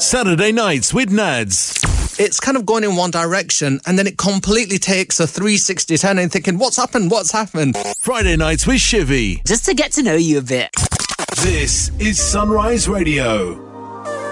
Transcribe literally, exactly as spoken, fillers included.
Saturday nights with Nads. It's kind of going in one direction and then it completely takes a three sixty turn and thinking, what's happened? What's happened? Friday nights with Shivy. Just to get to know you a bit. This is Sunrise Radio.